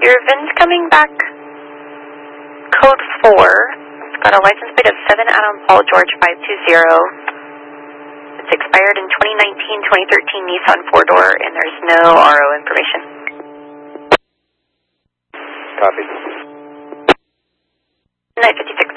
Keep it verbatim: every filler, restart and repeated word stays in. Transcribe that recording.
Your VIN's coming back. Code four. It's got a license plate of seven Adam Paul George five two zero. It's expired in twenty nineteen twenty thirteen Nissan four-door, and there's no R O information. Copy. nine fifty-six.